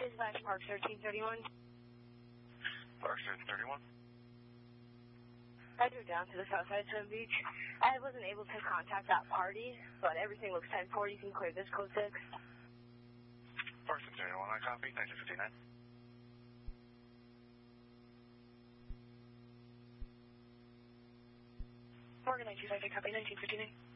Dispatch Park 1331. Park 1331. I drove down to the south side of Sun Beach. I wasn't able to contact that party, but everything looks 10-4. You can clear this code 6. Park 1331, I copy, 1959. Morgan 925, I copy, 1959.